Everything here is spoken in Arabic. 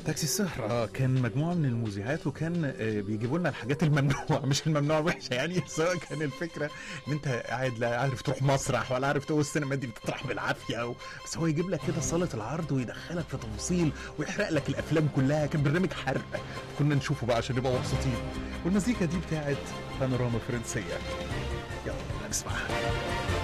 تاكسي السهرة كان مجموعة من المذيعات، وكان بيجيبوا لنا الحاجات الممنوعة، مش الممنوعة وحشة يعني، سواء كان الفكرة ان انت قاعد لا عارف تروح مسرح ولا عارف تقول السينما دي بتطرح بالعافية بس هو يجيب لك كده صالة العرض ويدخلك في تفاصيل ويحرق لك الافلام كلها. كان برنامج حرق كنا نشوفه بقى عشان نبقى مبسوطين. والمزيكا دي بتاعت بانوراما فرنسية، يلا نسمعها.